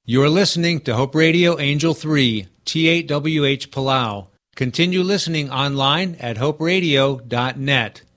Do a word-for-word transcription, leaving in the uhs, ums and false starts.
You're listening to Hope Radio Angel three, T eight W H Palau. Continue listening online at hope radio dot net.